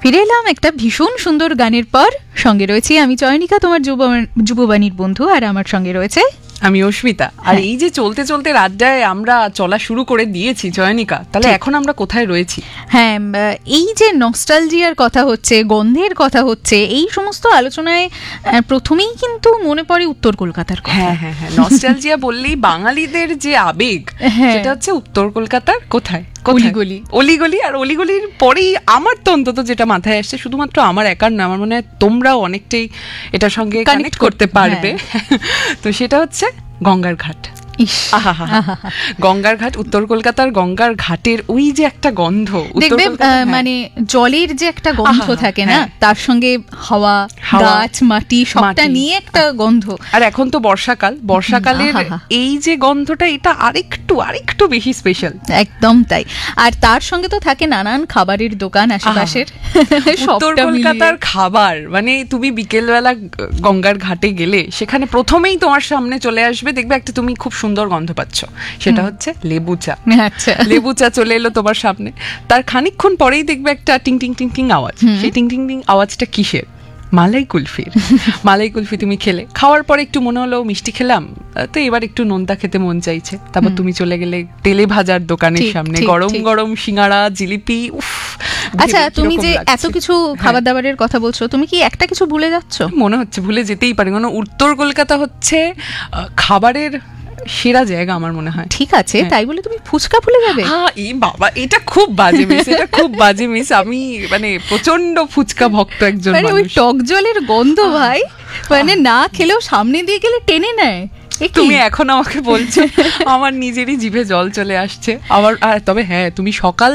ফিরে এলাম একটা ভীষণ সুন্দর গানের পর। সঙ্গে রয়েছি আমি চয়নিকা, তোমার যুববাণীর বন্ধু, আর আমার সঙ্গে রয়েছে আমি অস্মিতা। আর এই যে চলতে চলতে রাতটায় আমরা চলা শুরু করে দিয়েছি চয়নিকা, তাহলে এখন আমরা কোথায় রয়েছি? হ্যাঁ, এই যে নস্টালজিয়ার কথা হচ্ছে, গন্ধের কথা হচ্ছে, এই সমস্ত আলোচনায় প্রথমেই কিন্তু মনে পড়ে উত্তর কলকাতার কথা। হ্যাঁ হ্যাঁ হ্যাঁ, নস্টালজিয়া বললেই বাঙালিদের যে আবেগ সেটা হচ্ছে উত্তর কলকাতার কোথায় অলিগলি। অলিগলি আর অলিগলির পরেই আমার তো অন্তত যেটা মাথায় আসছে, শুধুমাত্র আমার একার না, আমার মনে হয় তোমরাও অনেকটাই এটার সঙ্গে কানেক্ট করতে পারবে। তো সেটা হচ্ছে গঙ্গার ঘাট। গঙ্গার ঘাট, উত্তর কলকাতার গঙ্গার ঘাটের ওই যে একটা গন্ধ, দেখবে মানে জলের যে একটা গন্ধ থাকে না, তার সঙ্গে হাওয়া, গাছ, মাটি সবটা নিয়ে একটা গন্ধ। আর এখন তো বর্ষাকালের এই যে গন্ধটা, এটা আরেকটু বেশি স্পেশাল। একদম তাই। আর তার সঙ্গে তো থাকে নানান খাবারের দোকান আশেপাশের। উত্তর কলকাতার খাবার মানে তুমি বিকেলবেলা গঙ্গার ঘাটে গেলে সেখানে প্রথমেই তোমার সামনে চলে আসবে, দেখবে একটা তুমি খুব সুন্দর গন্ধ পাচ্ছ, সেটা হচ্ছে লেবু চা। আচ্ছা, লেবু চা চলে এলো তোমার সামনে, তার খানিকক্ষণ পরেই দেখবে একটা টিং টিং টিং টিং আওয়াজ। সেই টিং টিং টিং আওয়াজটা কিসের? মালাই কুলফির। মালাই কুলফি তুমি খেলে, খাওয়ার পরে একটু মনে হলো মিষ্টি খেলাম, তো এবার একটু নোনতা খেতে মন চাইছে, তারপর তুমি চলে গেলে তেলে ভাজার দোকানের সামনে গরম গরম সিঙ্গাড়া, জিলিপি। উফ! আচ্ছা, তুমি যে এত কিছু খাবার দাবারের কথা বলছো, তুমি কি একটা কিছু ভুলে যাচ্ছ? মনে হচ্ছে ভুলে যেতেই পারি, কারণ উত্তর কলকাতা হচ্ছে খাবারের সেরা জায়গা আমার মনে হয়। ঠিক আছে, তাই বলে তুমি ফুচকা ভুলে যাবে? হ্যাঁ, এই বাবা, এটা খুব বাজে মিস, এটা খুব বাজে মিস। আমি মানে প্রচন্ড ফুচকা ভক্ত একজন মানুষ। ওই টক জলের গন্ধ ভাই, মানে না খেলেও সামনে দিয়ে গেলে টেনে নেয়। তুমি এখন আমাকে বলছো, আমার নিজেরই জিভে জল চলে আসছে আবার। তবে হ্যাঁ, তুমি সকাল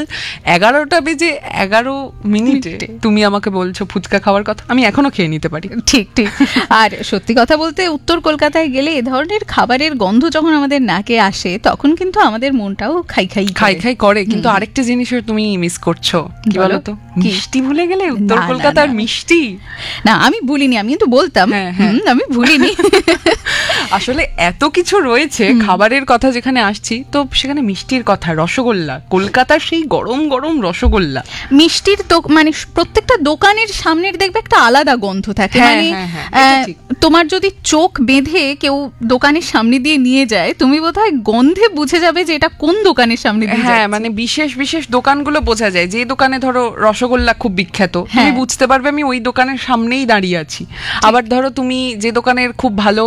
11:11 তুমি আমাকে বলছো ফুচকা খাওয়ার কথা, আমি এখনো খেয়ে নিতে পারি। ঠিক ঠিক। আর সত্যি কথা বলতে, উত্তর কলকাতায় গেলে এ ধরনের খাবারের গন্ধ যখন আমাদের নাকে আসে, তখন কিন্তু আমাদের মনটাও খাই খাই করে। কিন্তু আরেকটা জিনিসও তুমি মিস করছো, কি বলতো? মিষ্টি ভুলে গেলে উত্তর কলকাতার মিষ্টি। না, আমি ভুলিনি, আমি কিন্তু বলতাম আমি ভুলিনি। আসলে এত কিছু রয়েছে খাবারের কথা যেখানে আসছি, তো সেখানে মিষ্টির কথা, রসগোল্লা, কলকাতার সেই গরম গরম রসগোল্লা। মিষ্টির তো মানে প্রত্যেকটা দোকানের সামনের দেখবে একটা আলাদা গন্ধ থাকে। মানে তোমার যদি চোখ বেঁধে কেউ দোকানের সামনে দিয়ে নিয়ে যায়, তুমি বোধহয় গন্ধে বুঝে যাবে যে এটা কোন দোকানের সামনে দিয়ে। হ্যাঁ, মানে বিশেষ বিশেষ দোকানগুলো বোঝা যায়। যে দোকানে ধরো রসগোল্লা খুব বিখ্যাত, তুমি বুঝতে পারবে আমি ওই দোকানের সামনেই দাঁড়িয়ে আছি। আবার ধরো তুমি যে দোকানের খুব ভালো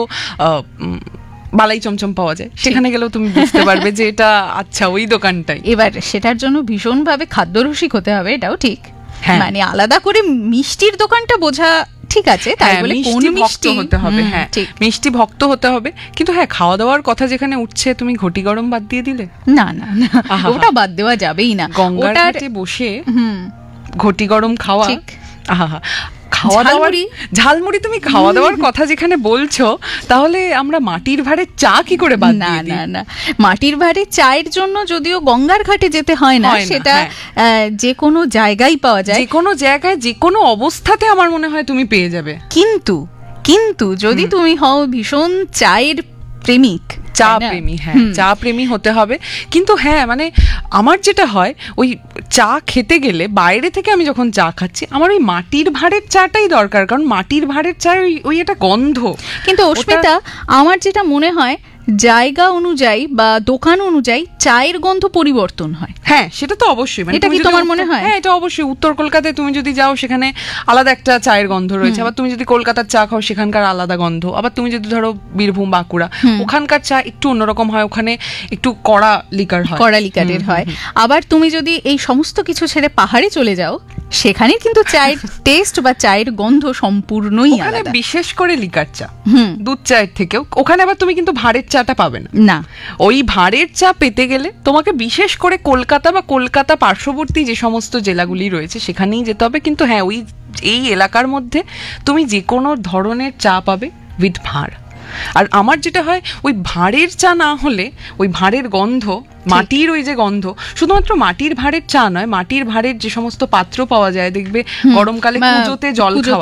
বালাই চমচম পাওয়া যায়, সেখানে গেলেও তুমি বুঝতে পারবে যে এটা আচ্ছা ওই দোকানটাই। এবার সেটার জন্য ভীষণভাবে খাদ্যরসিক হতে হবে, এটাও ঠিক। মানে আলাদা করে মিষ্টির দোকানটা বোঝা ঠিক আছে, তাই বলে কোন মিষ্টি হতে হবে? হ্যাঁ, মিষ্টি ভক্ত হতে হবে। কিন্তু হ্যাঁ, খাওয়া দাওয়ার কথা যেখানে উঠছে, তুমি ঘটি গরম বাদ দিয়ে দিলে? না না, ওটা বাদ দেওয়া যাবেই না। গঙ্গার ঘাটে বসে ঘটি গরম খাওয়া, আহা, ঝালমুড়ি। তুমি খাওয়া দাওয়ার কথা যেখানে বলছো, তাহলে আমরা মাটির ভাঁড়ের চা কি করে বাদ দিয়ে দিই? না, মাটির ভাঁড়ের চায়ের জন্য যদিও গঙ্গার ঘাটে যেতে হয় না, সেটা যে কোনো জায়গায় পাওয়া যায়, যে কোনো জায়গায় যে কোনো অবস্থাতে আমার মনে হয় তুমি পেয়ে যাবে। কিন্তু যদি তুমি হও ভীষণ চায়ের প্রেমিক, চা প্রেমী, হ্যাঁ চা প্রেমী হতে হবে। কিন্তু হ্যাঁ, মানে আমার যেটা হয়, ওই চা খেতে গেলে বাইরে থেকে আমি যখন চা খাচ্ছি, আমার ওই মাটির ভাঁড়ের চাটাই দরকার, কারণ মাটির ভাঁড়ের চা ওই একটা গন্ধ। কিন্তু অস্মিতা, আমার যেটা মনে হয়, জায়গা অনুযায়ী বা দোকান অনুযায়ী চায়ের গন্ধ পরিবর্তন হয়। হ্যাঁ, সেটা তো অবশ্যই। এটা কি তোমার মনে হয়? হ্যাঁ, এটা অবশ্যই। উত্তর কলকাতায় তুমি যদি যাও, সেখানে আলাদা একটা চায়ের গন্ধ রয়েছে। আবার তুমি যদি কলকাতার চা খাও, সেখানকার আলাদা গন্ধ। আবার তুমি যদি ধরো বীরভূম, বাঁকুড়া, ওখানকার চা একটু অন্যরকম হয়, ওখানে একটু কড়া লিকারের হয়। আবার তুমি যদি এই সমস্ত কিছু ছেড়ে পাহাড়ে চলে যাও, সেখানে কিন্তু চায়ের টেস্ট বা চায়ের গন্ধ সম্পূর্ণই আলাদা। বিশেষ করে লিকার চা, দুধ চায়ের থেকেও ওখানে আবার তুমি কিন্তু ভাঁড়ের চাটা পাবে না। ওই ভাঁড়ের চা পেতে গেলে তোমাকে বিশেষ করে কলকাতা বা কলকাতা পার্শ্ববর্তী যে সমস্ত জেলাগুলি রয়েছে, সেখানেই যেতে হবে। কিন্তু হ্যাঁ, এই এলাকার মধ্যে তুমি যে কোনো ধরনের চা পাবে উইথ ভাঁড়। আর আমার যেটা হয়, ওই ভাঁড়ের চা না হলে ওই ভাঁড়ের গন্ধ, মাটির ওই যে গন্ধ, শুধুমাত্র মাটির ভাঁড়ের চা নয়, মাটির ভাঁড়ের যে সমস্ত পাত্র পাওয়া যায়, দেখবে গরমকালে পুজোতে জল খাওয়া